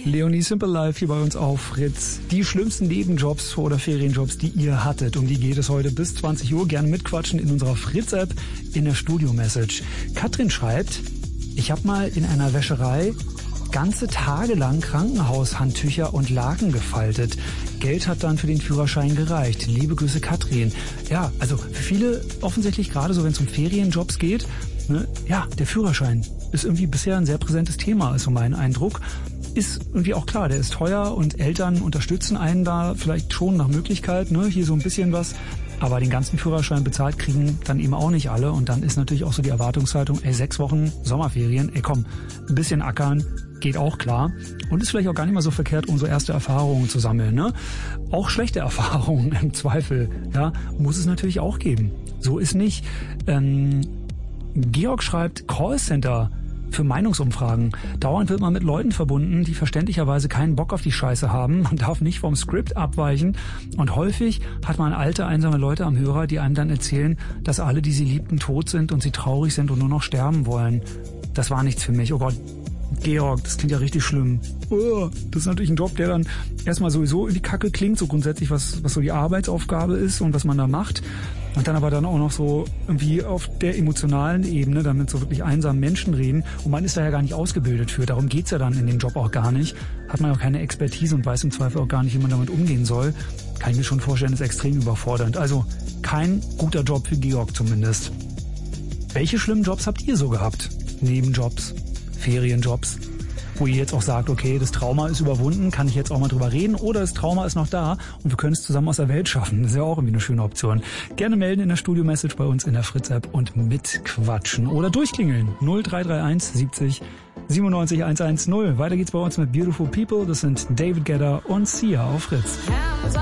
Leonie Simple Life hier bei uns auf Fritz. Die schlimmsten Nebenjobs oder Ferienjobs, die ihr hattet. Um die geht es heute bis 20 Uhr. Gerne mitquatschen in unserer Fritz-App in der Studio-Message. Katrin schreibt, ich habe mal in einer Wäscherei ganze Tage lang Krankenhaushandtücher und Laken gefaltet. Geld hat dann für den Führerschein gereicht. Liebe Grüße, Katrin. Ja, also für viele offensichtlich, gerade so wenn es um Ferienjobs geht, ne, ja, der Führerschein ist irgendwie bisher ein sehr präsentes Thema, ist so mein Eindruck. Ist irgendwie auch klar, der ist teuer und Eltern unterstützen einen da vielleicht schon nach Möglichkeit, ne, hier so ein bisschen was. Aber den ganzen Führerschein bezahlt kriegen dann eben auch nicht alle. Und dann ist natürlich auch so die Erwartungshaltung, 6 Wochen Sommerferien, komm, ein bisschen ackern, geht auch klar. Und ist vielleicht auch gar nicht mal so verkehrt, um so erste Erfahrungen zu sammeln, ne? Auch schlechte Erfahrungen im Zweifel, ja, muss es natürlich auch geben. So ist nicht. Georg schreibt, Callcenter für Meinungsumfragen. Dauernd wird man mit Leuten verbunden, die verständlicherweise keinen Bock auf die Scheiße haben. Man darf nicht vom Skript abweichen. Und häufig hat man alte, einsame Leute am Hörer, die einem dann erzählen, dass alle, die sie liebten, tot sind und sie traurig sind und nur noch sterben wollen. Das war nichts für mich. Oh Gott, Georg, das klingt ja richtig schlimm. Oh, das ist natürlich ein Job, der dann erstmal sowieso in die Kacke klingt, so grundsätzlich, was so die Arbeitsaufgabe ist und was man da macht. Und dann aber dann auch noch so irgendwie auf der emotionalen Ebene, dann mit so wirklich einsamen Menschen reden. Und man ist da ja gar nicht ausgebildet für. Darum geht's ja dann in dem Job auch gar nicht. Hat man auch keine Expertise und weiß im Zweifel auch gar nicht, wie man damit umgehen soll. Kann ich mir schon vorstellen, ist extrem überfordernd. Also kein guter Job für Georg zumindest. Welche schlimmen Jobs habt ihr so gehabt? Nebenjobs, Ferienjobs, wo ihr jetzt auch sagt, okay, das Trauma ist überwunden, kann ich jetzt auch mal drüber reden, oder das Trauma ist noch da und wir können es zusammen aus der Welt schaffen. Das ist ja auch irgendwie eine schöne Option. Gerne melden in der Studio-Message bei uns in der Fritz-App und mitquatschen oder durchklingeln. 0331 70 97 110. Weiter geht's bei uns mit Beautiful People. Das sind David Guetta und Sia auf Fritz.